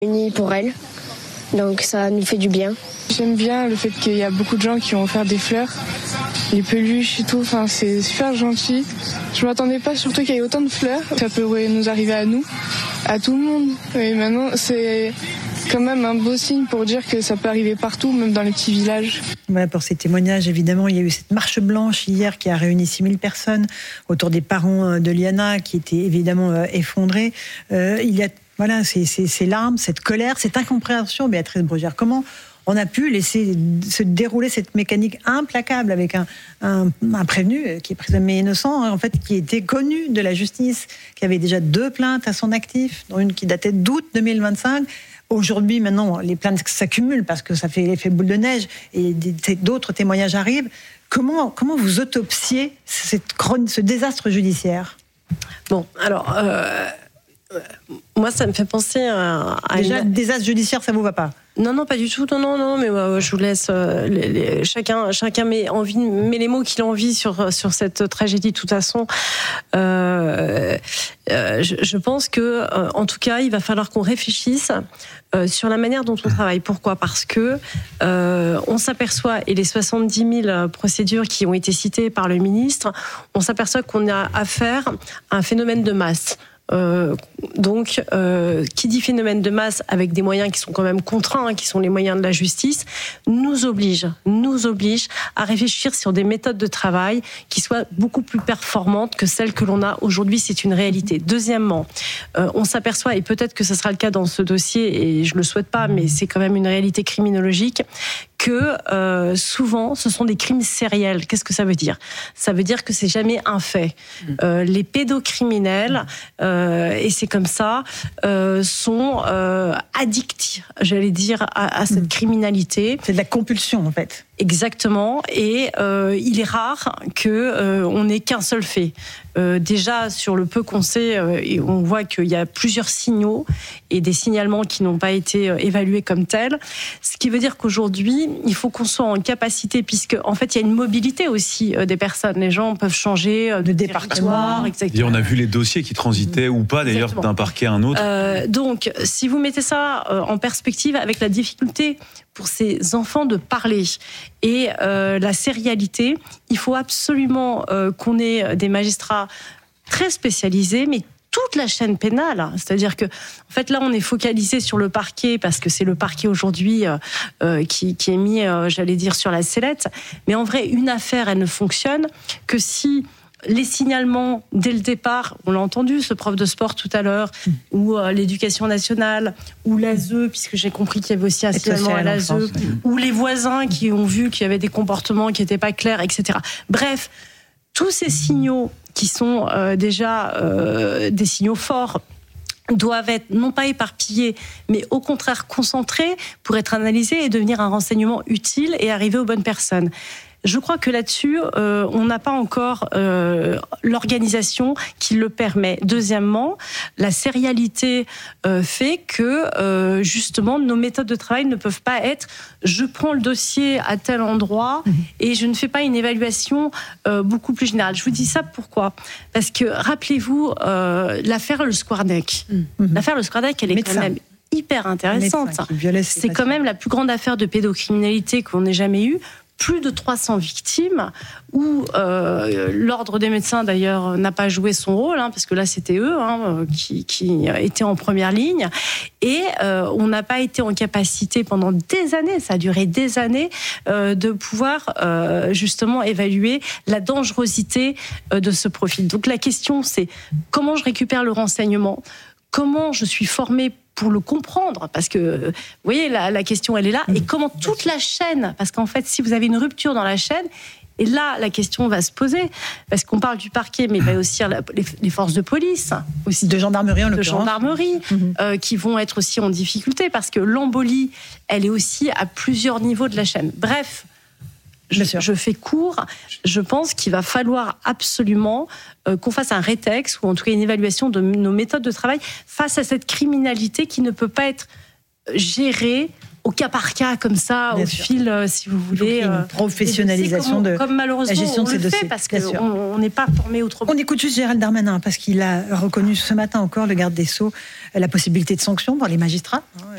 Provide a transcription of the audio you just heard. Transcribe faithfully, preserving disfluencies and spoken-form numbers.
Unis pour elle, donc ça nous fait du bien. J'aime bien le fait qu'il y a beaucoup de gens qui ont offert des fleurs, les peluches et tout, enfin c'est super gentil. Je m'attendais pas surtout qu'il y ait autant de fleurs, ça pourrait nous arriver à nous, à tout le monde. Et maintenant c'est quand même un beau signe pour dire que ça peut arriver partout, même dans les petits villages. Voilà pour ces témoignages, évidemment. Il y a eu cette marche blanche hier qui a réuni six mille personnes autour des parents de Liana qui étaient évidemment effondrés. Euh, il y a voilà, ces, ces, ces larmes, cette colère, cette incompréhension, Béatrice Brugère. Comment on a pu laisser se dérouler cette mécanique implacable avec un, un, un prévenu qui est présumé innocent, en fait, qui était connu de la justice, qui avait déjà deux plaintes à son actif, dont une qui datait d'août deux mille vingt-cinq. Aujourd'hui, maintenant, les plaintes s'accumulent parce que ça fait l'effet boule de neige et d'autres témoignages arrivent. Comment, comment vous autopsiez cette, ce désastre judiciaire ? Bon, alors... Euh... Moi, ça me fait penser à... à Déjà, une... le désastre judiciaire, ça vous va pas ? Non, non, pas du tout. Non, non, non. Mais euh, je vous laisse. Euh, les, les, chacun, chacun met envie, met les mots qu'il a envie sur sur cette tragédie. De toute façon, euh, euh, je, je pense que, euh, en tout cas, il va falloir qu'on réfléchisse euh, sur la manière dont on travaille. Pourquoi ? Parce que euh, on s'aperçoit, et les soixante-dix mille procédures qui ont été citées par le ministre, on s'aperçoit qu'on a affaire à un phénomène de masse. Euh, donc, euh, qui dit phénomène de masse avec des moyens qui sont quand même contraints, hein, qui sont les moyens de la justice, nous oblige, nous oblige à réfléchir sur des méthodes de travail qui soient beaucoup plus performantes que celles que l'on a aujourd'hui. C'est une réalité. Deuxièmement, euh, on s'aperçoit, et peut-être que ce sera le cas dans ce dossier, et je le souhaite pas, mais c'est quand même une réalité criminologique, que euh, souvent ce sont des crimes sériels. Qu'est-ce que ça veut dire ? Ça veut dire que c'est jamais un fait. Euh, les pédocriminels, euh, et c'est comme ça, euh, sont euh, addicts, j'allais dire, à, à cette criminalité. C'est de la compulsion en fait. Exactement, et euh, il est rare que euh, on n'ait qu'un seul fait. Euh, déjà sur le peu qu'on sait, euh, on voit qu'il y a plusieurs signaux et des signalements qui n'ont pas été euh, évalués comme tels. Ce qui veut dire qu'aujourd'hui, il faut qu'on soit en capacité, puisque en fait, il y a une mobilité aussi euh, des personnes. Les gens peuvent changer euh, de département. Et on a vu les dossiers qui transitaient ou pas d'ailleurs Exactement. d'un parquet à un autre. Euh, donc, si vous mettez ça euh, en perspective avec la difficulté pour ces enfants de parler et euh, la sérialité, il faut absolument euh, qu'on ait des magistrats très spécialisés, mais toute la chaîne pénale. C'est-à-dire que, en fait, là, on est focalisé sur le parquet parce que c'est le parquet aujourd'hui euh, euh, qui, qui est mis, euh, j'allais dire, sur la sellette. Mais en vrai, une affaire, elle ne fonctionne que si les signalements, dès le départ, on l'a entendu, ce prof de sport tout à l'heure, mmh. ou euh, l'éducation nationale, ou l'A S E, puisque j'ai compris qu'il y avait aussi un signalement à l'A S E, ou les voisins qui ont vu qu'il y avait des comportements qui n'étaient pas clairs, et cetera. Bref, tous ces signaux qui sont euh, déjà euh, des signaux forts, doivent être non pas éparpillés, mais au contraire concentrés pour être analysés et devenir un renseignement utile et arriver aux bonnes personnes. Je crois que là-dessus, euh, on n'a pas encore euh, l'organisation qui le permet. Deuxièmement, la sérialité euh, fait que, euh, justement, nos méthodes de travail ne peuvent pas être « je prends le dossier à tel endroit mmh. et je ne fais pas une évaluation euh, beaucoup plus générale ». Je vous dis ça pourquoi ? Parce que, rappelez-vous, euh, l'affaire Le Squarneck. Mmh. L'affaire Le Squarneck, elle est Médecin. quand même hyper intéressante. C'est quand même la plus grande affaire de pédocriminalité qu'on ait jamais eue. Plus de trois cents victimes, où euh, l'ordre des médecins d'ailleurs n'a pas joué son rôle, hein, parce que là c'était eux hein, qui, qui étaient en première ligne, et euh, on n'a pas été en capacité pendant des années, ça a duré des années, euh, de pouvoir euh, justement évaluer la dangerosité euh, de ce profil. Donc la question c'est comment je récupère le renseignement ? Comment je suis formée pour le comprendre, parce que, vous voyez, la, la question, elle est là, et comment toute la chaîne, parce qu'en fait, si vous avez une rupture dans la chaîne, et là, la question va se poser, parce qu'on parle du parquet, mais il va aussi les, les forces de police, aussi de gendarmerie en de l'occurrence, gendarmerie, mmh. euh, qui vont être aussi en difficulté, parce que l'embolie, elle est aussi à plusieurs niveaux de la chaîne. Bref, Je, je fais court. Je pense qu'il va falloir absolument euh, qu'on fasse un rétex, ou en tout cas une évaluation de nos méthodes de travail face à cette criminalité qui ne peut pas être gérée au cas par cas, comme ça, Bien au sûr. fil, euh, si vous voulez. Une euh, professionnalisation comme, de comme malheureusement la gestion on de ces le dossiers. fait parce Bien sûr. qu'on n'est pas formé autrement. On écoute juste Gérald Darmanin, parce qu'il a reconnu ce matin encore, le garde des Sceaux, la possibilité de sanction pour les magistrats.